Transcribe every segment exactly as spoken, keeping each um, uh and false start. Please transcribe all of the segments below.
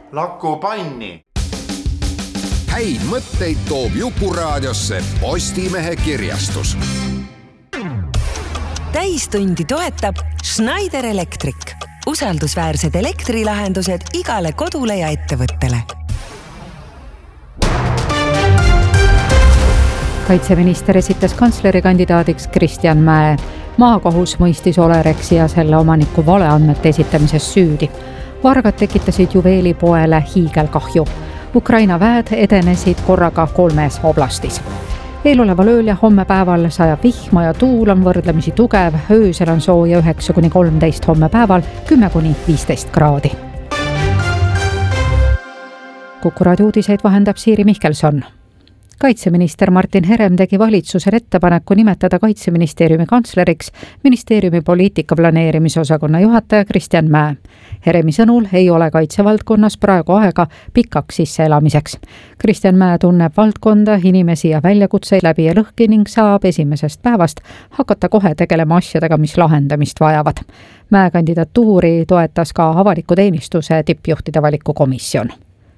Lakupanni. Häid mõtteid toob Jukuraadiosse Postimehe kirjastus. Täistundi toetab Schneider Electric. Usaldusväärsed elektrilahendused igale kodule ja ettevõttele. Kaitseminister esitas kantsleri kandidaadiks Kristjan Mäe. Maakohus mõistis Olerexi ja selle omaniku valeandmete esitamises süüdi. Vargad tekitasid juveelipoele hiigelkahju. Ukraina väed edenesid korraga kolmes oblastis. Eeloleval ööl ja homme päeval sajab vihma ja tuul on võrdlemisi tugev. Öösel on sooja üheksa kuni kolmteist, homme päeval kümme kuni viisteist kraadi. Kuku raadio uudiseid vahendab Siiri Mihkelson. Kaitseminister Martin Herem tegi valitsusele ettepaneku nimetada Kaitseministeeriumi kantsleriks ministeeriumi poliitika planeerimise osakonna juhataja Kristjan Mäe. Heremi sõnul ei ole kaitsevaldkonnas praegu aega pikaks sisseelamiseks. Kristjan Mäe tunneb valdkonda, inimesi ja väljakutseid läbi ja lõhki ning saab esimesest päevast hakata kohe tegelema asjadega, mis lahendamist vajavad. Mäe kandidatuuri toetas ka avaliku teenistuse tippjuhtide valikukomisjon.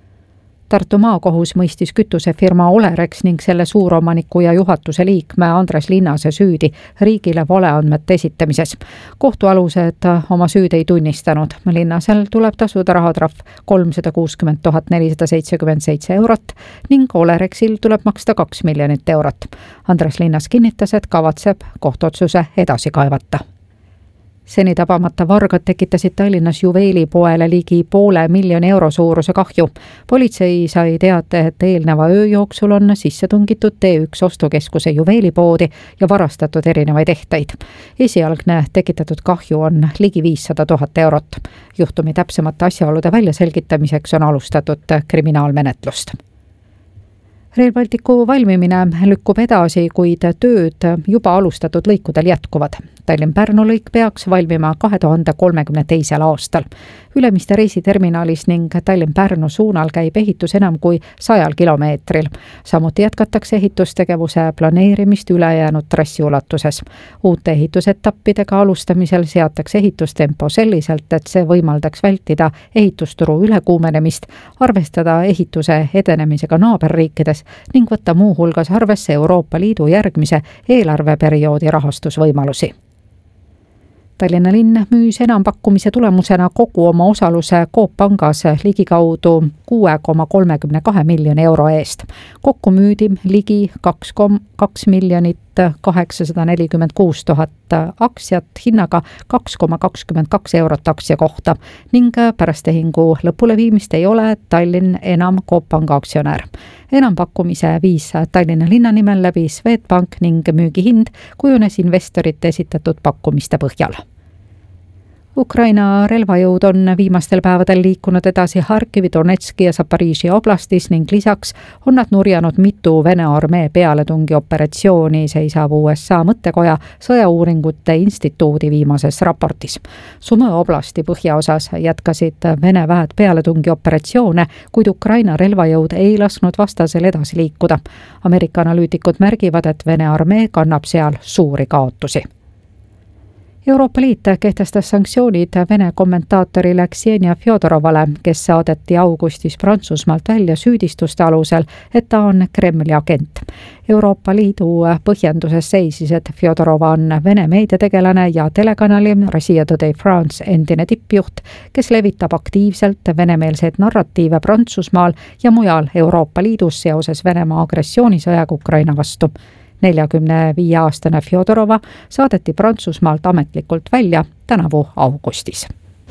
Tartu maakohus mõistis kütusefirma Olerex ning selle suuromaniku ja juhatuse liikme Andres Linnase süüdi riigile valeandmete esitamises. Kohtualused oma süüd ei tunnistanud. Linnasel tuleb tasuda rahatrahv kolmsada kuuskümmend tuhat nelisada seitsekümmend seitse eurot ning Olerexil tuleb maksta kaks miljonit eurot. Andres Linnas kinnitas, et kavatseb kohtuotsuse edasi kaevata. Seni tabamata vargad tekitasid Tallinnas juveelipoele ligi poole miljoni euro suuruse kahju. Politsei sai teate, et eelneva öö jooksul on sisse tungitud T üks ostukeskuse juveelipoodi ja varastatud erinevaid ehteid. Esialgne tekitatud kahju on ligi viissada tuhat eurot. Juhtumi täpsemate asjaolude väljaselgitamiseks on alustatud kriminaalmenetlust. Rail Balticu valmimine lükkub edasi, kuid tööd juba alustatud lõikudel jätkuvad. Tallinn-Pärnu lõik peaks valmima kahe tuhande kolmekümne teisel aastal. Ülemiste reisiterminalis ning Tallinn-Pärnu suunal käib ehitus enam kui sajal kilomeetril. Samuti jätkatakse ehitustegevuse planeerimist ülejäänud trassi ulatuses. Uute ehitusetappidega alustamisel seatakse ehitustempo selliselt, et see võimaldaks vältida ehitusturu ülekuumenemist, arvestada ehituse edenemisega naaberriikides ning võtta muu hulgas arvesse Euroopa Liidu järgmise eelarveperioodi rahastusvõimalusi. Tallinna linn müüs enampakkumise tulemusena kogu oma osaluse Coop Pangas ligikaudu kuue koma kolmekümne kahe miljoni euro eest. Kokku müüdi ligi kaks koma kaks miljonit kaheksasada nelikümmend kuus tuhat aktsiat hinnaga kaks koma kakskümmend kaks eurot aktsia kohta ning pärast tehingu lõpuleviimist ei ole Tallinn enam Coop Panga aktsionär. Enampakkumise viis Tallinna linna nimel läbi Swedbank ning müügihind kujunes investorite esitatud pakkumiste põhjal. Ukraina relvajõud on viimastel päevadel liikunud edasi Harkivi, Donetski ja Zaporižžja oblastis ning lisaks on nad nurjanud mitu Vene armee pealetungi operatsiooni, seisab U S A mõttekoja sõjauuringute instituudi viimases raportis. Sumõ oblasti põhjaosas jätkasid Vene väed pealetungi operatsioone, kuid Ukraina relvajõud ei lasknud vastasel edasi liikuda. Ameerika analüütikud märgivad, et Vene armee kannab seal suuri kaotusi. Euroopa Liit kehtestas sanktsioonid Vene kommentaatorile Ksenia Fjodorovale, kes saadeti augustis Prantsusmaalt välja süüdistuste alusel, et ta on Kremli agent. Euroopa Liidu põhjenduses seisis, et Fjodorova on Vene meediategelane ja telekanali Russia Today France endine tippjuht, kes levitab aktiivselt venemeelseid narratiive Prantsusmaal ja mujal Euroopa Liidus seoses Venemaa agressioonisõjaga Ukraina vastu. neljakümne viie aastane Fjodorova saadeti Prantsusmaalt ametlikult välja tänavu augustis.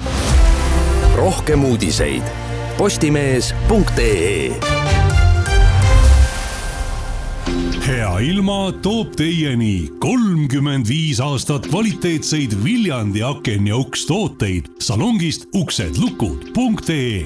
Rohkem uudiseid postimees punkt ee. Hea ilma toob teieni kolmkümmend viis aastat kvaliteetseid Viljandi aken ja uks tooteid salongist uksedlukud punkt ee.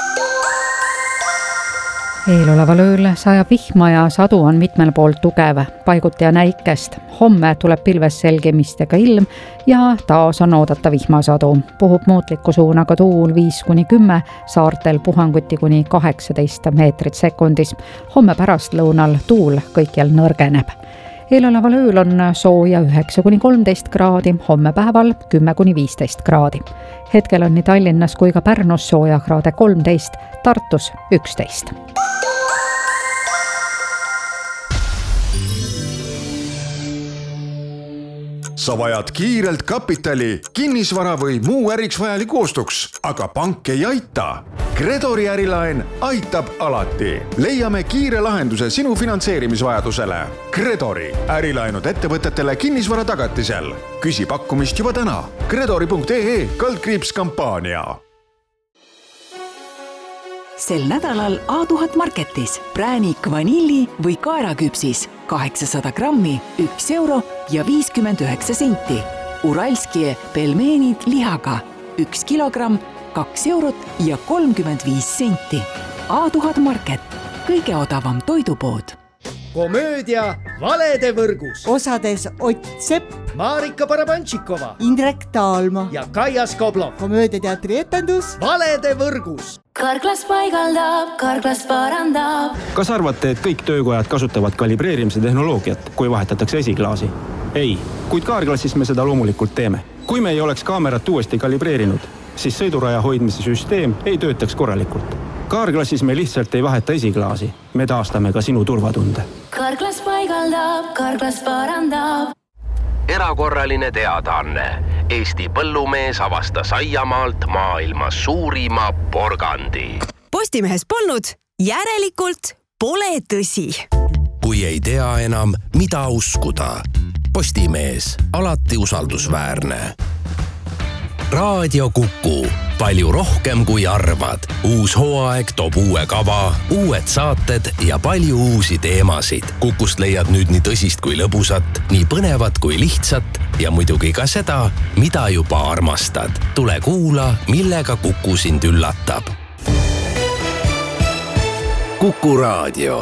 Eeloleval ööl sajab vihma ja sadu on mitmel pool tugev, paiguti ja näikest. Homme tuleb pilves selgemistega ilm ja taas on oodata vihmasadu. Puhub muutliku suunaga tuul viis kuni kümme, saartel puhanguti kuni kaheksateist meetrit sekundis. Homme pärast lõunal tuul kõikjal nõrgeneb. Eeloleval ööl on sooja üheksa kuni kolmteist kraadi, homme päeval kümme kuni viisteist kraadi. Hetkel on nii Tallinnas kui ka Pärnus sooja kraade kolmteist, Tartus üksteist. Sa vajad kiirelt kapitali, kinnisvara või muu äriks vajaliku ostuks, aga pank ei aita. Gredori ärilaen aitab alati. Leiame kiire lahenduse sinu finantseerimisvajadusele. Gredori ärilaenud ettevõtetele kinnisvara tagatisel. Küsi pakkumist juba täna. Gredori punkt ee kaldkriips kampaania. Sel nädalal A tuhat Marketis präänik vanilli või kaeraküpsis kaheksasada grammi, üks euro ja viiskümmend üheksa senti. Uralskie pelmeenid lihaga üks kilogramm, kaks eurot ja kolmkümmend viis senti. A tuhat Market, kõige odavam toidupood. Komöödia Valede võrgus. Osades Ott Sepp, Marika Barabantšikova, Indrek Taalma ja Kaia Skoblov. Komöödiateatri etendus Valede võrgus. Karklas paigaldab, karklas parandab. Kas arvate, et kõik töökojad kasutavad kalibreerimise tehnoloogiat, kui vahetatakse esiklaasi? Ei, kuid Kaarklassis me seda loomulikult teeme. Kui me ei oleks kaamerat uuesti kalibreerinud, siis sõiduraja hoidmise süsteem ei töötaks korralikult. Kaarklassis me lihtsalt ei vaheta esiklaasi. Me taastame ka sinu turvatunde. Karklas paigaldab, karklas parandab. Erakorraline teadaanne. Eesti põllumees avastas aiamaalt maailma suurima porgandi. Postimehes polnud, järelikult pole tõsi. Kui ei tea enam, mida uskuda. Postimees, alati usaldusväärne. Raadio Kuku, palju rohkem kui arvad. Uus hooaeg toob uue kava, uued saated ja palju uusi teemasid. Kukust leiad nüüd nii tõsist kui lõbusat, nii põnevat kui lihtsat ja muidugi ka seda, mida juba armastad. Tule kuula, millega Kuku sind üllatab. Kuku Raadio.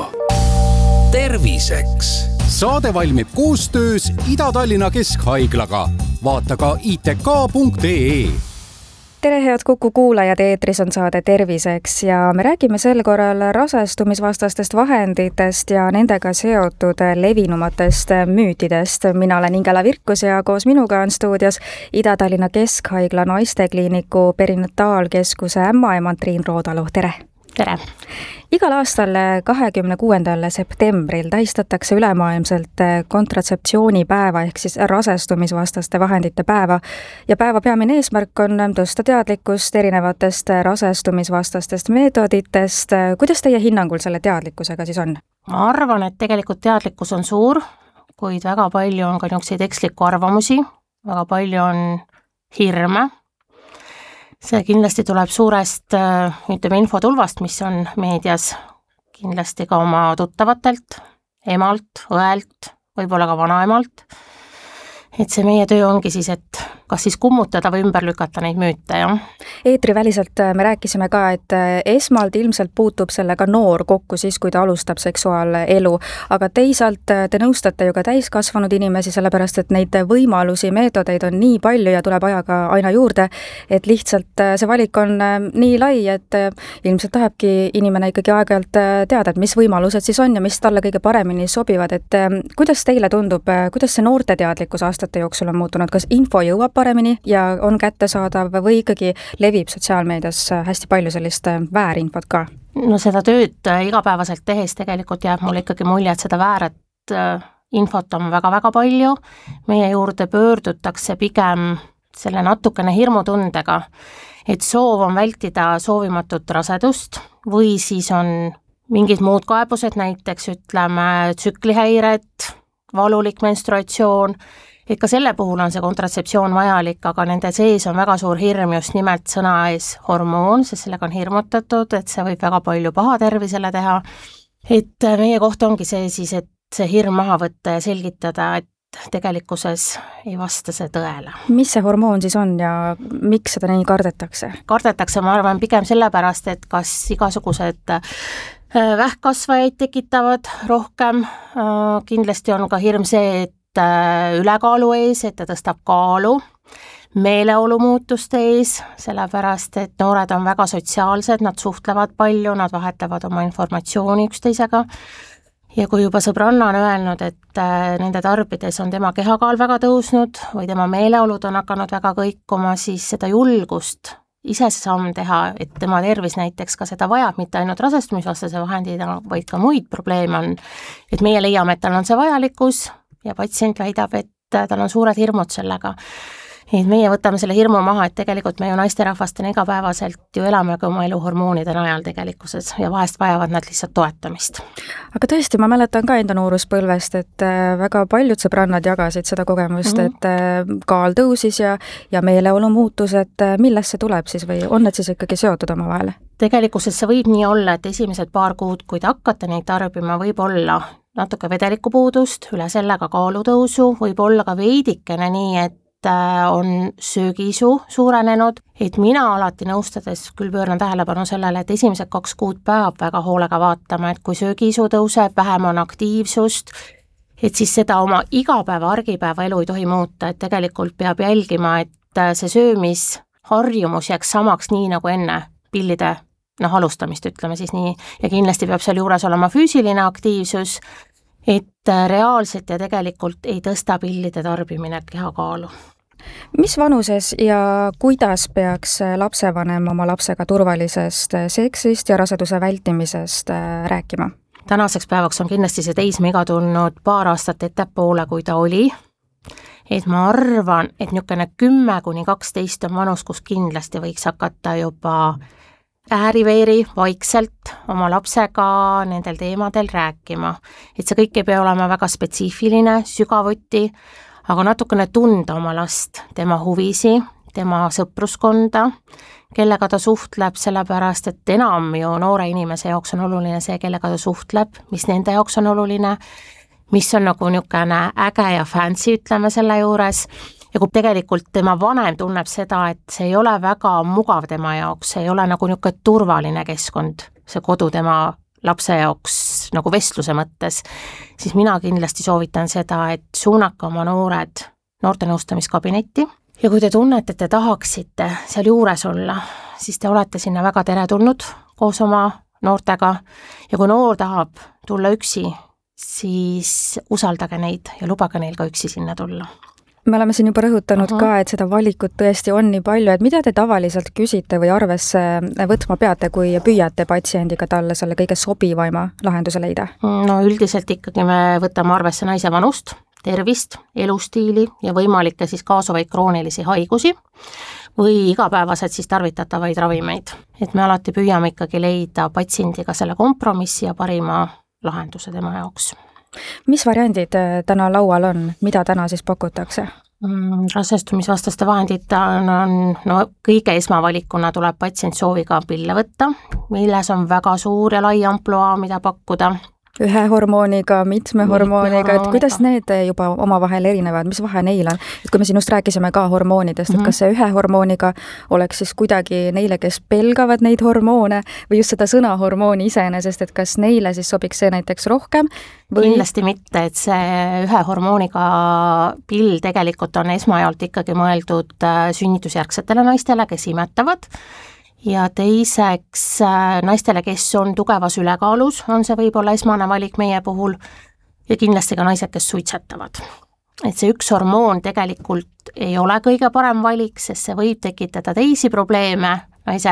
Terviseks. Saade valmib koostöös Ida-Tallinna Keskhaiglaga. Vaata ka i t k punkt ee. Tere, head Kuku kuulajad, eetris on saade Terviseks ja me räägime sel korral rasestumisvastastest vahenditest ja nendega seotud levinumatest müütidest. Mina olen Ingela Virkus ja koos minuga on stuudios Ida-Tallinna Keskhaigla naistekliiniku perinataalkeskuse ämmaemand Triin Roodalu. Tere! Tere! Igal aastal kahekümne kuuendal septembril tähistatakse ülemaailmselt kontratseptsioonipäeva ehk siis rasestumisvastaste vahendite päeva ja päeva peamine eesmärk on tõsta teadlikkust erinevatest rasestumisvastastest meetoditest. Kuidas teie hinnangul selle teadlikkusega siis on? Ma arvan, et tegelikult teadlikkus on suur, kuid väga palju on ka niisuguseid eksliku arvamusi, väga palju on hirme. See kindlasti tuleb suurest ütleme, infotulvast, mis on meedias, kindlasti ka oma tuttavatelt, emalt, õelt, võib-olla ka vanaemalt. Et see meie töö ongi siis, et kas siis kummutada või ümber lükata neid müüte, jah? Eetriväliselt me rääkisime ka, et esmalt ilmselt puutub sellega noor kokku siis, kui ta alustab seksuaalelu, aga teisalt te nõustate ju ka täiskasvanud inimesi, sellepärast et neid võimalusi, meetodeid on nii palju ja tuleb ajaga aina juurde, et lihtsalt see valik on nii lai, et ilmselt tahabki inimene ikkagi aeg-ajalt teada, et mis võimalused siis on ja mis talle kõige paremini sobivad, et kuidas teile tundub, kuidas see noorte teadlikkus aastat jooksul on muutunud, kas info jõuab paremini ja on kättesaadav või ikkagi levib sotsiaalmeedias hästi palju sellist väärinfot ka? No seda tööd igapäevaselt tehes tegelikult jääb mulle ikkagi mulje, et seda vääret infot on väga-väga palju. Meie juurde pöördutakse pigem selle natukene hirmutundega, et soov on vältida soovimatut rasedust või siis on mingid muud kaebused, näiteks ütleme tsüklihäiret, valulik menstruatsioon, et ka selle puhul on see kontratseptsioon vajalik, aga nende sees on väga suur hirm just nimelt sõna ees hormoon, sest sellega on hirmutatud, et see võib väga palju paha tervisele teha. Et meie koht ongi see siis, et see hirm maha võtta ja selgitada, et tegelikkuses ei vasta see tõele. Mis see hormoon siis on ja miks seda nii kardetakse? Kardetakse, ma arvan, pigem sellepärast, et kas igasugused vähkkasvajaid tekitavad rohkem, kindlasti on ka hirm see, et ülekaalu ees, et ta tõstab kaalu, meeleolu muutuste ees, sellepärast, et noored on väga sotsiaalsed, nad suhtlevad palju, nad vahetavad oma informatsiooni üksteisega ja kui juba sõbranna on öelnud, et nende tarbides on tema kehakaal väga tõusnud või tema meeleolud on hakanud väga kõikuma, siis seda julgust ise see samm teha, et tema tervis näiteks ka seda vajab, mitte ainult rasestumisvastase vahendina, vaid ka muid probleeme on, et meie leiame, et tal on see vajalikkus ja patsient väidab, et tal on suured hirmud sellega. Et meie võtame selle hirmu maha, et tegelikult me ju naisterahvastena igapäevaselt ju elame ka oma elu hormoonide najal tegelikkuses ja vahest vajavad nad lihtsalt toetamist. Aga tõesti, ma mäletan ka enda nooruspõlvest, et väga paljud sõbrannad jagasid seda kogemust, mm-hmm. et kaal tõusis ja, ja meeleolu muutus, et millest see tuleb siis või on need siis ikkagi seotud omavahel? Tegelikkuses see võib nii olla, et esimesed paar kuud, kui te hakkate neid tarbima, võib olla natuke vedelikupuudust, üle selle ka kaalutõusu, võib olla ka veidikene nii, et on söögiisu suurenenud, et mina alati nõustades küll pööran tähelepanu sellele, et esimesed kaks kuud peab väga hoolega vaatama, et kui söögiisu tõuseb, vähem on aktiivsust, et siis seda oma igapäeva, argipäeva elu ei tohi muuta, et tegelikult peab jälgima, et see söömisharjumus jääks samaks nii nagu enne pillide noh, alustamist, ütleme siis nii, ja kindlasti peab seal juures olema füüsiline aktiivsus, et reaalselt ja tegelikult ei tõsta pillide tarbimine kehakaalu. Mis vanuses ja kuidas peaks lapsevanem oma lapsega turvalisest seksist ja raseduse vältimisest rääkima? Tänaseks päevaks on kindlasti see teismeiga tulnud paar aastat ettepoole, kui ta oli. Et ma arvan, et niisugune kümme kuni kaksteist on vanus, kus kindlasti võiks hakata juba ääriveeri vaikselt oma lapsega nendel teemadel rääkima. Et see kõik ei pea olema väga spetsiifiline, sügavuti, aga natukene tunda oma last, tema huvisi, tema sõpruskonda, kellega ta suhtleb, sellepärast, et enam ju noore inimese jaoks on oluline see, kellega ta suhtleb, mis nende jaoks on oluline, mis on nagu niisugune äge ja fancy, ütleme selle juures, ja kui tegelikult tema vanem tunneb seda, et see ei ole väga mugav tema jaoks, see ei ole nagu niisugune turvaline keskkond, see kodu tema lapse jaoks nagu vestluse mõttes, siis mina kindlasti soovitan seda, et suunake oma noored noortenõustamiskabinetti ja kui te tunnete, et te tahaksite seal juures olla, siis te olete sinna väga teretulnud koos oma noortega ja kui noor tahab tulla üksi, siis usaldage neid ja lubage neil ka üksi sinna tulla. Me oleme siin juba rõhutanud uh-huh. ka, et seda valikut tõesti on nii palju, et mida te tavaliselt küsite või arvesse võtma peate, kui püüate patsiendiga talle selle kõige sobivaima lahenduse leida? No üldiselt ikkagi me võtame arvesse naise vanust, tervist, elustiili ja võimalikke siis kaasuvaid kroonilisi haigusi või igapäevaselt siis tarvitatavaid ravimeid. Et me alati püüame ikkagi leida patsiendiga selle kompromissi ja parima lahenduse tema jaoks. Mis variandid täna laual on, mida täna siis pakutakse? Mm, rasestumisvastaste vahendid on, on no, kõige esmavalikuna tuleb patsient sooviga pille võtta, milles on väga suur ja lai ampluaa, mida pakkuda. Ühe hormooniga, mitme hormooniga, et kuidas need juba omavahel erinevad, mis vahe neil on? Et kui me sinust rääkisime ka hormoonidest, et kas see ühe hormooniga oleks siis kuidagi neile, kes pelgavad neid hormoone või just seda sõna hormooni iseenesest, et kas neile siis sobiks see näiteks rohkem? Või... Kindlasti mitte, et see ühe hormooniga pill tegelikult on esmajalt ikkagi mõeldud sünnitusjärgsetele naistele, kes imetavad, ja teiseks naistele, kes on tugevas ülekaalus, on see võib-olla esmane valik meie puhul ja kindlasti ka naised, kes suitsetavad. Et see üks hormoon tegelikult ei ole kõige parem valik, sest see võib tekitada teisi probleeme naise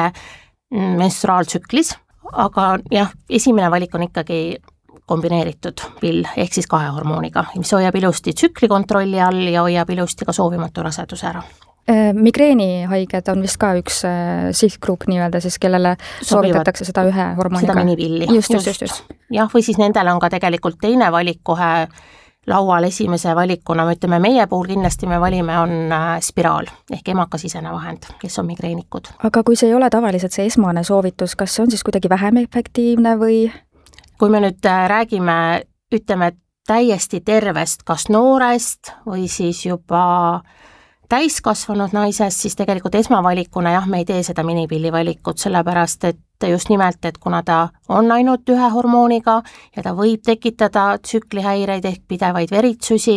menstruaaltsüklis, aga jah, esimene valik on ikkagi kombineeritud pill ehk siis kahe hormooniga, mis hoiab ilusti tsükli kontrolli all ja hoiab ilusti ka soovimatu raseduse ära. Migreenihaiged on vist ka üks sihtgrupp nii-öelda, siis kellele soovitatakse seda ühe hormooniga. Seda minipilli. Just, just, just, just. Jah, või siis nendele on ka tegelikult teine valik kohe laual esimese valikuna, me ütleme meie puhul kindlasti me valime on spiraal ehk emakasisene vahend, kes on migreenikud. Aga kui see ei ole tavaliselt see esmane soovitus, kas see on siis kuidagi vähem efektiivne või? Kui me nüüd räägime, ütleme täiesti tervest, kas noorest või siis juba täiskasvanud naisest, siis tegelikult esmavalikuna jah, me ei tee seda minipilli valikut, sellepärast et just nimelt, et kuna ta on ainult ühe hormooniga ja ta võib tekitada tsüklihäireid ehk pidevaid veritsusi,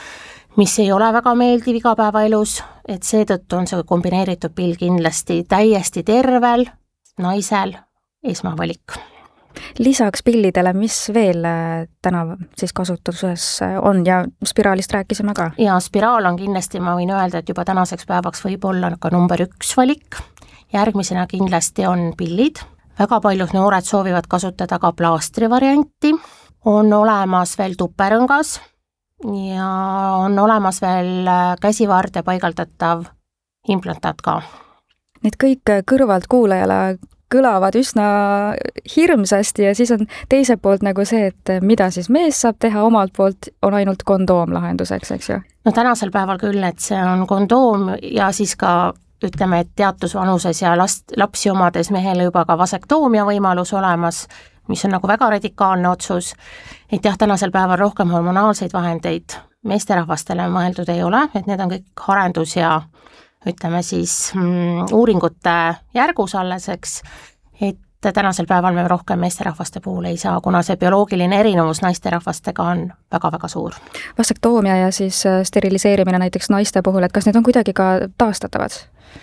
mis ei ole väga meeldiv igapäevaelus, et seetõttu on see kombineeritud pill kindlasti täiesti tervel naisel esmavalik. Lisaks pillidele, mis veel täna siis kasutuses on ja spiraalist rääkisime ka? Ja spiraal on kindlasti, ma võin öelda, et juba tänaseks päevaks võib olla ka number üks valik. Järgmisena kindlasti on pillid. Väga paljud noored soovivad kasutada ka plaastri varianti. On olemas veel tuperõngas ja on olemas veel käsivaarde paigaldatav implantaat ka. Need kõik kõrvalt kuulajale kõlavad üsna hirmsasti ja siis on teiselt poolt nagu see, et mida siis mees saab teha omalt poolt, on ainult kondoom lahenduseks, eks ju? No tänasel päeval küll, et see on kondoom ja siis ka ütleme, et teatusvanuses ja last, lapsi omades mehele juba ka vasektoomia võimalus olemas, mis on nagu väga radikaalne otsus, et jah, tänasel päeval rohkem hormonaalseid vahendeid meesterahvastele mõeldud ei ole, et need on kõik arendus ja ütleme siis mm, uuringute järgus alleseks, et tänasel päeval me rohkem meesterahvaste puhul ei saa, kuna see bioloogiline erinevus naisterahvastega on väga-väga suur. Vasektoomia ja siis steriliseerimine näiteks naiste puhul, et kas need on kuidagi ka taastatavad?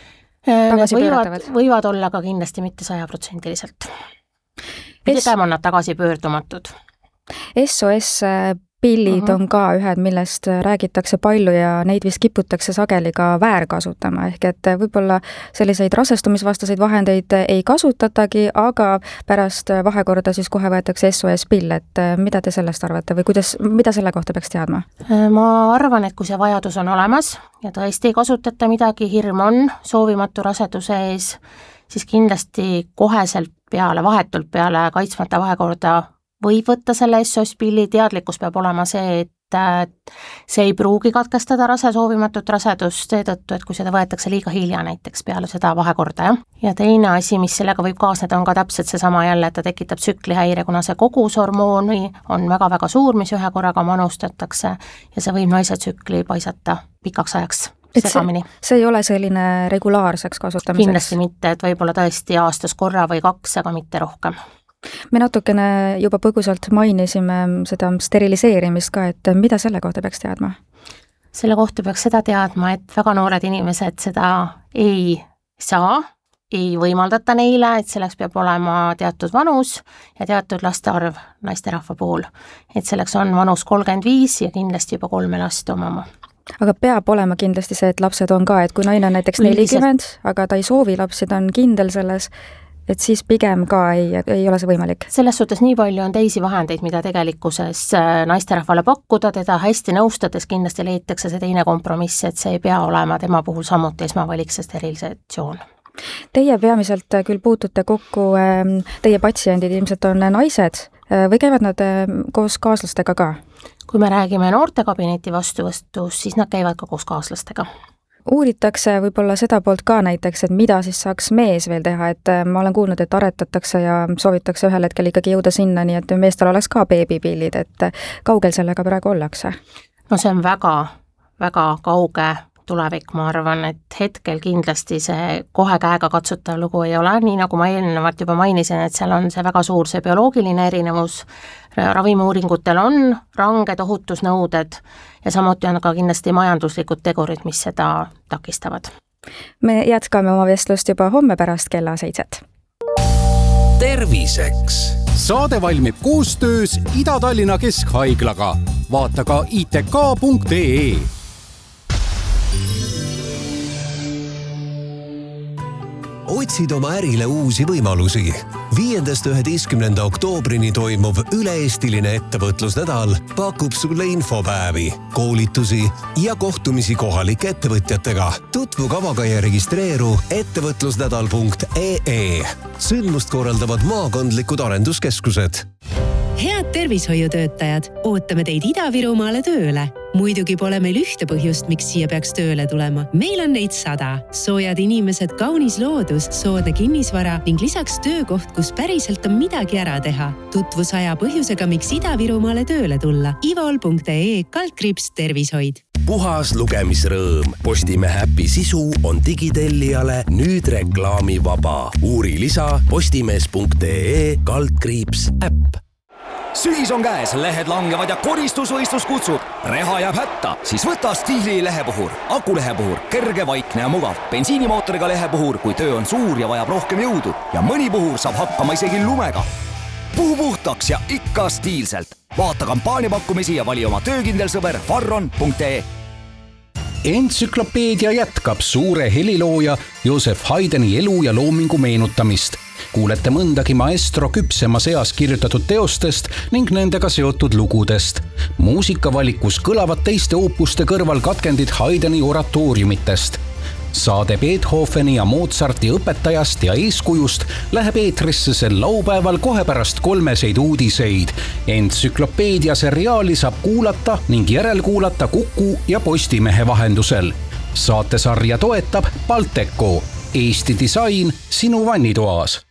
Need võivad, võivad olla ka kindlasti mitte sajaprotsendiliselt. Pigem on nad tagasi pöördumatud. S O S pillid on ka ühed, millest räägitakse palju ja neid vist kiputakse sageli ka väärkasutama, ehk et võib-olla selliseid rasestumisvastaseid vahendeid ei kasutatagi, aga pärast vahekorda siis kohe võetakse S O S pill, et mida te sellest arvate või kuidas, mida selle kohta peaks teadma? Ma arvan, et kui see vajadus on olemas ja tõesti ei kasutata midagi, hirm on soovimatu raseduse ees, siis kindlasti koheselt peale, vahetult peale kaitsmata vahekorda võib võtta selle S O S pilli, teadlikkus peab olema see, et see ei pruugi katkestada rase soovimatut rasedust seetõttu, et kui seda võetakse liiga hilja näiteks peale seda vahekorda, jah. Ja teine asi, mis sellega võib kaasneda, on ka täpselt seesama jälle, et ta tekitab tsüklihäire, kuna see kogus hormooni on väga-väga suur, mis ühe korraga manustatakse ja see võib naise tsükli paisata pikaks ajaks. See, see ei ole selline regulaarseks kasutamiseks? Kindlasti mitte, et võib-olla tõesti aastas korra või kaks, aga mitte rohkem. Me natukene juba põgusalt mainisime seda steriliseerimist ka, et mida selle kohta peaks teadma? Selle kohta peaks seda teadma, et väga noored inimesed seda ei saa, ei võimaldata neile, et selleks peab olema teatud vanus ja teatud laste arv naisterahva puhul. Et selleks on vanus kolmkümmend viis ja kindlasti juba kolme last omama. Aga peab olema kindlasti see, et lapsed on ka, et kui naine on näiteks nelikümmend, aga ta ei soovi lapsi, ta on kindel selles, et siis pigem ka ei, ei ole see võimalik. Selles suhtes nii palju on teisi vahendeid, mida tegelikkuses naisterahvale pakkuda, teda hästi nõustades kindlasti leitakse see teine kompromiss, et see ei pea olema tema puhul samuti esmavalik see sterilisatsioon. Teie peamiselt küll puutute kokku, teie patsiendid ilmselt on naised või käivad nad koos kaaslastega ka? Kui me räägime noortekabineti vastuvõstus, siis nad käivad ka koos kaaslastega. Uuritakse võib-olla seda poolt ka näiteks, et mida siis saaks mees veel teha, et ma olen kuulnud, et aretatakse ja soovitakse ühel hetkel ikkagi jõuda sinna, nii et meestel oleks ka beebipillid, et kaugel sellega praegu ollakse? No see on väga, väga kauge tulevik, ma arvan, et hetkel kindlasti see kohe käega katsutav lugu ei ole, nii nagu ma eelnevalt juba mainisin, et seal on see väga suur see bioloogiline erinevus, ravimiuuringutel on ranged ohutusnõuded ja samuti on ka kindlasti majanduslikud tegurid, mis seda takistavad. Me jätkame oma vestlust juba homme pärast kella seitset. Terviseks. Saade valmib koostöös Ida-Tallinna Keskhaiglaga. Vaata ka I T K punkt E E. Otsid oma ärile uusi võimalusi. viiendast üheteistkümnenda oktoobrini toimuv üle-eestiline ettevõtlusnädal pakub sulle infopäevi, koolitusi ja kohtumisi kohalike ettevõtjatega. Tutvu kavaga ja registreeru ettevõtlusnädal punkt E E. Sündmust korraldavad maakondlikud arenduskeskused. Head tervishoiutöötajad, ootame teid Ida-Virumaale tööle. Muidugi pole meil ühte põhjust, miks siia peaks tööle tulema. Meil on neid sada. Soojad inimesed, kaunis loodus, soodne kinnisvara ning lisaks töökoht, kus päriselt on midagi ära teha. Tutvu saja põhjusega, miks Ida-Virumaale tööle tulla. ivol punkt E E kaldkriips tervishoid. Puhas lugemisrõõm. Postimehe äpi sisu on digitellijale nüüd reklaamivaba. Uuri lisa postimees punkt E E kaldkriips äpp. Sügis on käes, lehed langevad ja koristusvõistlus kutsub. Reha jääb hätta, siis võta Stiili lehepuhur. Akulehepuhur, kerge, vaikne ja mugav. Bensiinimootoriga lehepuhur, kui töö on suur ja vajab rohkem jõudu. Ja mõni puhur saab hakkama isegi lumega. puhu puhtaks ja ikka stiilselt. Vaata kampaaniapakkumisi ja vali oma töökindel sõber farron punkt ee. Entsüklopeedia jätkab suure helilooja Joseph Haydni elu ja loomingu meenutamist. Kuulete mõndagi maestro küpsema seas kirjutatud teostest ning nendega seotud lugudest. Muusikavalikus kõlavad teiste oopuste kõrval katkendid Haydni oratooriumitest. Saade Beethoveni ja Mozarti õpetajast ja eeskujust läheb eetrisse sel laupäeval kohe pärast kolmeseid uudiseid. Entsüklopeedia seriaali saab kuulata ning järelkuulata Kuku ja Postimehe vahendusel. Saatesarja toetab Balteco, Eesti disain sinu vannitoas.